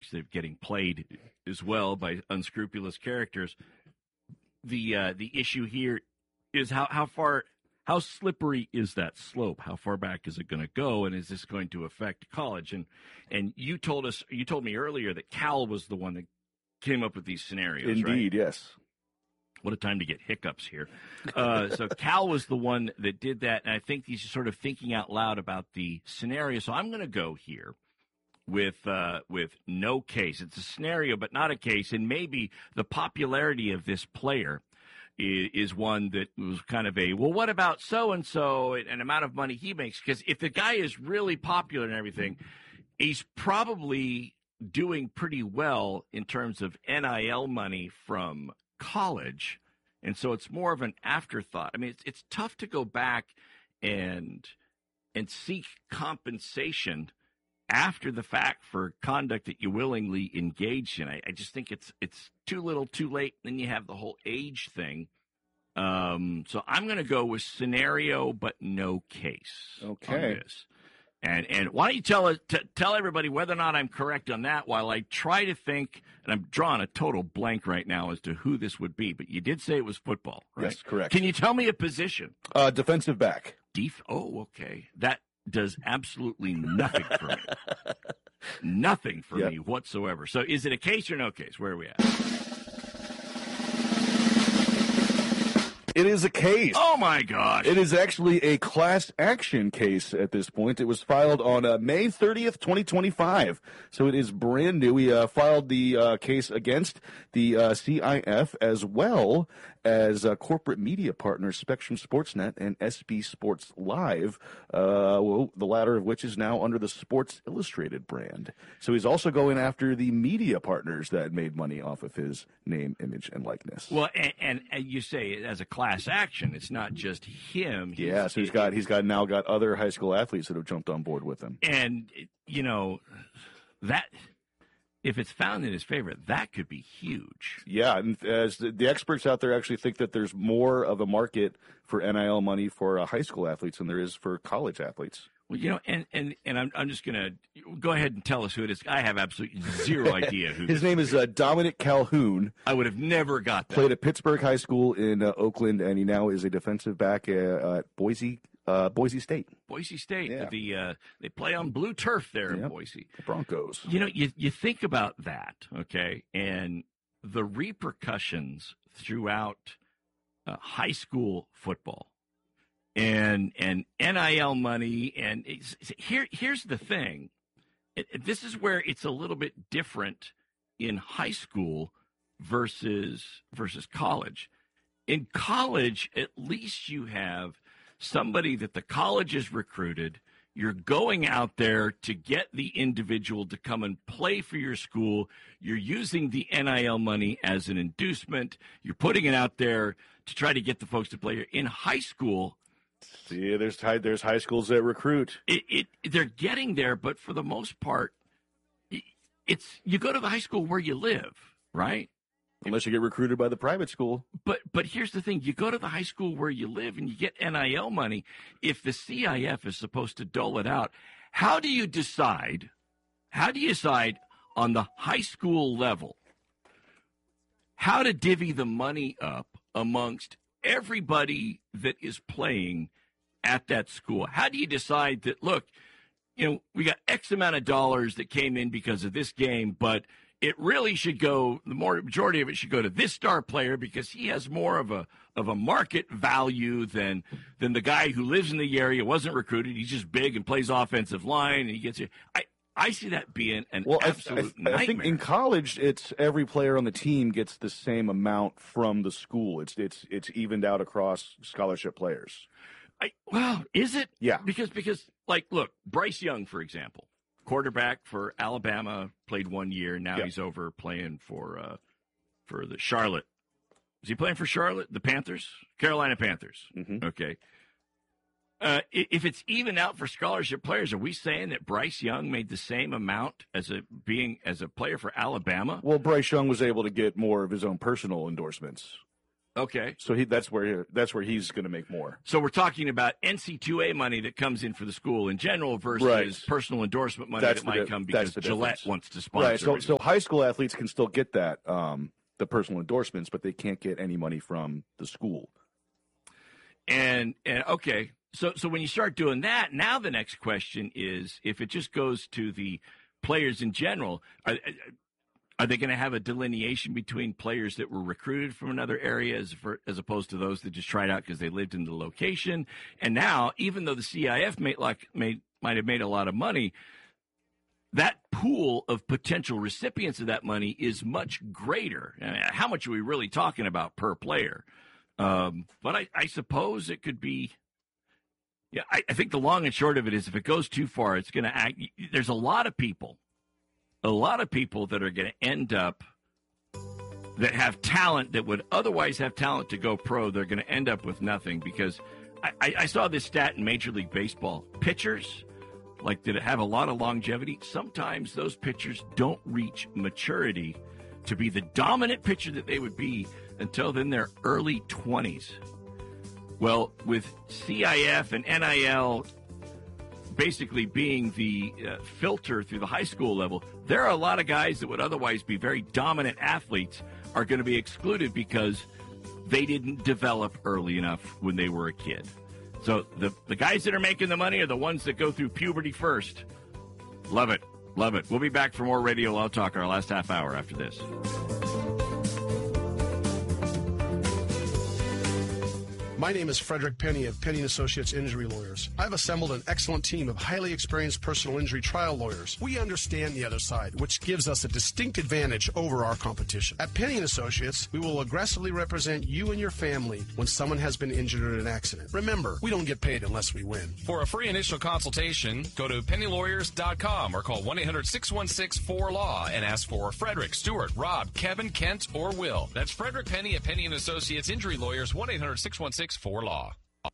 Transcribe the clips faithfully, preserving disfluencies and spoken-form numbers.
course, they're getting played as well by unscrupulous characters. The uh, the issue here is how, how far, how slippery is that slope? How far back is it going to go? And is this going to affect college? And and you told us, you told me earlier that Cal was the one that came up with these scenarios, Indeed, right? yes. What a time to get hiccups here. Uh, so Cal was the one that did that, and I think he's sort of thinking out loud about the scenario. So I'm going to go here with uh, with no case. It's a scenario, but not a case, and maybe the popularity of this player is, is one that was kind of a, well, what about so-and-so and, and amount of money he makes? Because if the guy is really popular and everything, he's probably doing pretty well in terms of N I L money from college, and so it's more of an afterthought. I mean, it's it's tough to go back and and seek compensation after the fact for conduct that you willingly engaged in. I, I just think it's it's too little, too late. Then you have the whole age thing. Um, so I'm going to go with scenario, but no case. Okay. On this. And and why don't you tell t- tell everybody whether or not I'm correct on that while I try to think, and I'm drawing a total blank right now as to who this would be, but you did say it was football, right? Yes, correct. Can you tell me a position? Uh, defensive back. Def- oh, okay. That does absolutely nothing for me. Nothing for Yep. me whatsoever. So is it a case or no case? Where are we at? It is a case. Oh, my gosh. It is actually a class action case at this point. It was filed on uh, May thirtieth, twenty twenty-five. So it is brand new. We uh, filed the uh, case against the uh, C I F as well as uh, corporate media partners Spectrum Sportsnet and S B Sports Live, uh, well, the latter of which is now under the Sports Illustrated brand. So he's also going after the media partners that made money off of his name, image, and likeness. Well, and, and, and you say it as a class action. It's not just him. He's, Yeah, so he's got he's got now got other high school athletes that have jumped on board with him. And, you know, that if it's found in his favor, that could be huge. Yeah, and as the, the experts out there actually think that there's more of a market for N I L money for uh, high school athletes than there is for college athletes. Well, you know, and, and, and I'm I'm just going to go ahead and tell us who it is. I have absolutely zero idea who His this name is uh, Dominic Calhoun. I would have never got that. Played at Pittsburgh High School in uh, Oakland, and he now is a defensive back uh, at Boise uh, Boise State. Boise State. Yeah. The uh, they play on blue turf there in Yep. Boise. The Broncos. You know, you you think about that, okay, and the repercussions throughout uh, high school football, and and N I L money, and it's, here here's the thing. It, it- this is where it's a little bit different in high school versus versus college. In college, at least you have somebody that the college has recruited. You're going out there to get the individual to come and play for your school. You're using the N I L money as an inducement. You're putting it out there to try to get the folks to play. In high school, See, there's high, there's high schools that recruit. it, it they're getting there, but for the most part, i- it's you go to the high school where you live, right? Unless you get recruited by the private school. But but here's the thing: you go to the high school where you live, and you get N I L money. If the C I F is supposed to dole it out, how do you decide? How do you decide on the high school level how to divvy the money up amongst everybody that is playing at that school? How do you decide that? Look, you know, we got X amount of dollars that came in because of this game, but it really should go, the more majority of it should go to this star player because he has more of a of a market value than than the guy who lives in the area, wasn't recruited, he's just big and plays offensive line and he gets it. I I see that being an Well, I, absolute I, nightmare. I think in college, it's every player on the team gets the same amount from the school. It's it's it's evened out across scholarship players. I, well, is it? Yeah. Because because like look, Bryce Young, for example, quarterback for Alabama, played one year. Now Yeah. he's over playing for uh, for the Charlotte. Is he playing for Charlotte? The Panthers, Carolina Panthers. Mhm. Okay. Uh, i- if it's even out for scholarship players, are we saying that Bryce Young made the same amount as a being as a player for Alabama? Well, Bryce Young was able to get more of his own personal endorsements. Okay. So he that's where he, that's where he's going to make more. So we're talking about N C double A money that comes in for the school in general versus right. personal endorsement money that's that might di- come because Gillette difference. wants to sponsor. Right. So it. so high school athletes can still get that um, the personal endorsements, but they can't get any money from the school. And and okay, so so when you start doing that, now the next question is, if it just goes to the players in general, are, are they going to have a delineation between players that were recruited from another area as for, as opposed to those that just tried out because they lived in the location? And now, even though the C I F made like made might have made a lot of money, that pool of potential recipients of that money is much greater. I mean, how much are we really talking about per player? Um, but I, I suppose it could be, yeah, I, I think the long and short of it is if it goes too far, it's going to act. There's a lot of people, a lot of people that are going to end up that have talent that would otherwise have talent to go pro. They're going to end up with nothing because I, I, I saw this stat in Major League Baseball. Pitchers, like that have a lot of longevity, sometimes those pitchers don't reach maturity to be the dominant pitcher that they would be until in their early twenties. Well, with C I F and N I L basically being the uh, filter through the high school level, there are a lot of guys that would otherwise be very dominant athletes are going to be excluded because they didn't develop early enough when they were a kid. So the, the guys that are making the money are the ones that go through puberty first. Love it. Love it. We'll be back for more Radio Law Talk our last half hour after this. My name is Frederick Penny of Penny and Associates Injury Lawyers. I've assembled an excellent team of highly experienced personal injury trial lawyers. We understand the other side, which gives us a distinct advantage over our competition. At Penny and Associates, we will aggressively represent you and your family when someone has been injured in an accident. Remember, we don't get paid unless we win. For a free initial consultation, go to penny lawyers dot com or call one eight hundred six one six four law and ask for Frederick, Stuart, Rob, Kevin, Kent, or Will. That's Frederick Penny at Penny and Associates Injury Lawyers, one eight hundred six one six four law.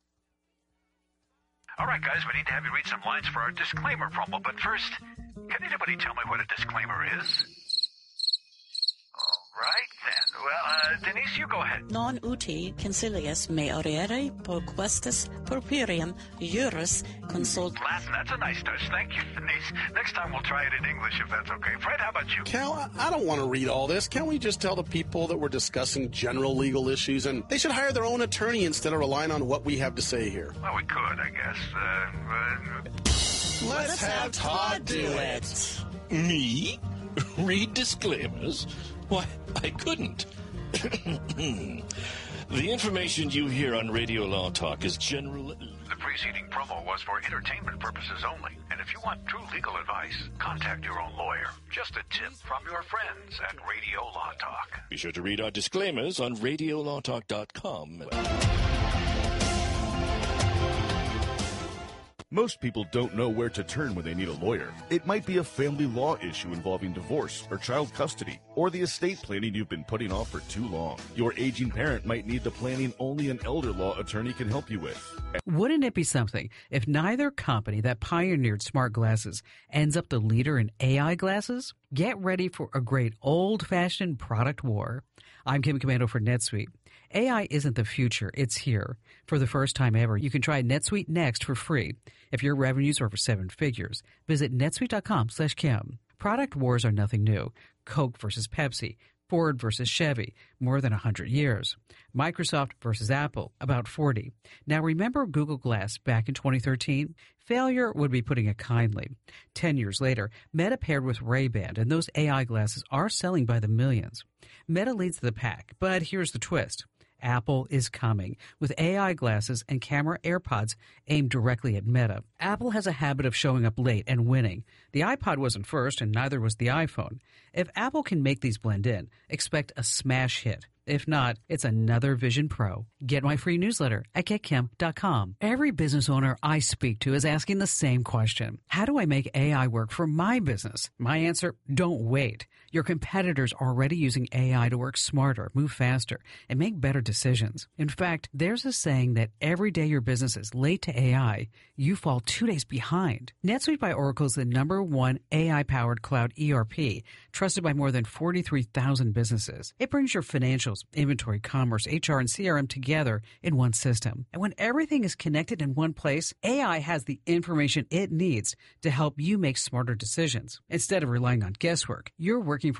All right, guys, we need to have you read some lines for our disclaimer promo, but first, can anybody tell me what a disclaimer is? All right, then. Well, uh, Denise, you go ahead. Non uti concilius me auriere perquestis purpurium juris consult. Latin, that's a nice touch. Thank you, Denise. Next time we'll try it in English if that's okay. Fred, how about you? Cal, I, I don't want to read all this. Can't we just tell the people that we're discussing general legal issues and they should hire their own attorney instead of relying on what we have to say here? Well, we could, I guess. Uh, uh, Let's, Let's have Todd do it. Me? Read disclaimers? Why, I couldn't. The information you hear on Radio Law Talk is general. The preceding promo was for entertainment purposes only. And if you want true legal advice, contact your own lawyer. Just a tip from your friends at Radio Law Talk. Be sure to read our disclaimers on radio law talk dot com. Most people don't know where to turn when they need a lawyer. It might be a family law issue involving divorce or child custody, or the estate planning you've been putting off for too long. Your aging parent might need the planning only an elder law attorney can help you with. Wouldn't it be something if neither company that pioneered smart glasses ends up the leader in A I glasses? Get ready for a great old-fashioned product war. I'm Kim Commando for NetSuite. A I isn't the future, it's here. For the first time ever, you can try NetSuite Next for free. If your revenues are over seven figures, visit netsuite dot com slash Kim. Product wars are nothing new. Coke versus Pepsi, Ford versus Chevy, more than one hundred years. Microsoft versus Apple, about forty. Now remember Google Glass back in twenty thirteen? Failure would be putting it kindly. Ten years later, Meta paired with Ray-Ban, and those A I glasses are selling by the millions. Meta leads the pack, but here's the twist. Apple is coming with A I glasses and camera AirPods aimed directly at Meta. Apple has a habit of showing up late and winning. The iPod wasn't first, and neither was the iPhone. If Apple can make these blend in, expect a smash hit. If not, it's another Vision Pro. Get my free newsletter at get kim dot com. Every business owner I speak to is asking the same question. How do I make A I work for my business? My answer, don't wait. Your competitors are already using A I to work smarter, move faster, and make better decisions. In fact, there's a saying that every day your business is late to A I, you fall two days behind. NetSuite by Oracle is the number one A I-powered cloud E R P, trusted by more than forty-three thousand businesses. It brings your financials, sales, inventory, commerce, H R, and C R M together in one system. And when everything is connected in one place, A I has the information it needs to help you make smarter decisions. Instead of relying on guesswork, you're working from